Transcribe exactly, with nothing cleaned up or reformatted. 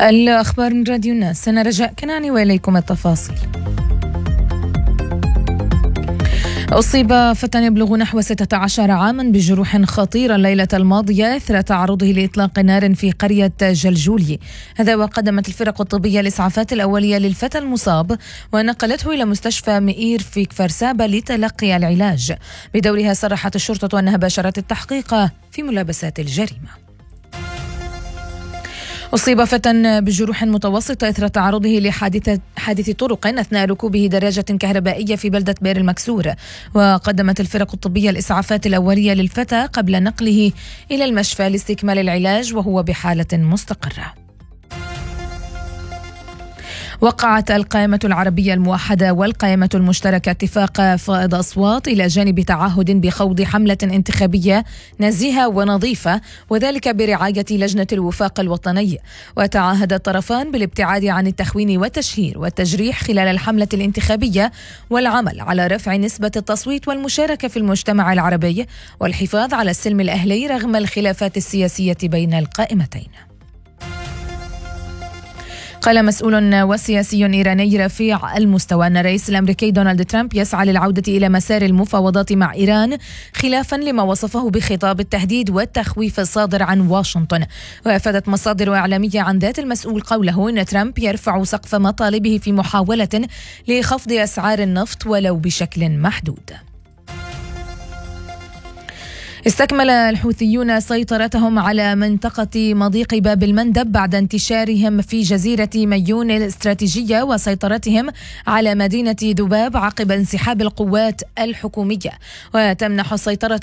الأخبار من راديو الناس، أنا رجاء كناني وإليكم التفاصيل. أصيب فتى يبلغ نحو ستة عشر عاما بجروح خطيرة الليلة الماضية إثر تعرضه لإطلاق نار في قرية جلجولي. هذا وقدمت الفرق الطبية الإسعافات الأولية للفتى المصاب ونقلته إلى مستشفى مئير في كفر سابا لتلقي العلاج. بدورها صرحت الشرطة أنها باشرت التحقيق في ملابسات الجريمة. أصيب فتى بجروح متوسطة إثر تعرضه لحادثة حادث طرق أثناء ركوبه دراجة كهربائية في بلدة بئر المكسور. وقدمت الفرق الطبية الإسعافات الأولية للفتى قبل نقله إلى المشفى لاستكمال العلاج وهو بحالة مستقرة. وقعت القائمة العربية الموحدة والقائمة المشتركة اتفاق فائض أصوات إلى جانب تعهد بخوض حملة انتخابية نزيهة ونظيفة، وذلك برعاية لجنة الوفاق الوطني. وتعاهد الطرفان بالابتعاد عن التخوين والتشهير والتجريح خلال الحملة الانتخابية والعمل على رفع نسبة التصويت والمشاركة في المجتمع العربي والحفاظ على السلم الأهلي رغم الخلافات السياسية بين القائمتين. قال مسؤول وسياسي إيراني رفيع المستوى أن الرئيس الأمريكي دونالد ترامب يسعى للعودة إلى مسار المفاوضات مع إيران خلافا لما وصفه بخطاب التهديد والتخويف الصادر عن واشنطن. وأفادت مصادر إعلامية عن ذات المسؤول قوله أن ترامب يرفع سقف مطالبه في محاولة لخفض أسعار النفط ولو بشكل محدود. استكمل الحوثيون سيطرتهم على منطقة مضيق باب المندب بعد انتشارهم في جزيرة ميون الاستراتيجية وسيطرتهم على مدينة ذباب عقب انسحاب القوات الحكومية. وتمنح السيطرة